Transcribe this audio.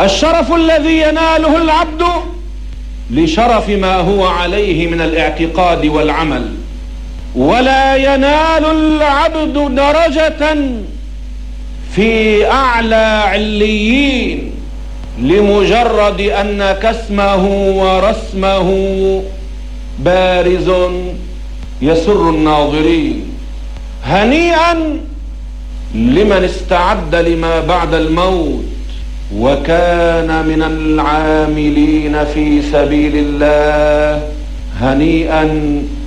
الشرف الذي يناله العبد لشرف ما هو عليه من الاعتقاد والعمل، ولا ينال العبد درجة في أعلى عليين لمجرد أن كسمه ورسمه بارز يسر الناظرين. هنيئا لمن استعد لما بعد الموت وكان من العاملين في سبيل الله. هنيئا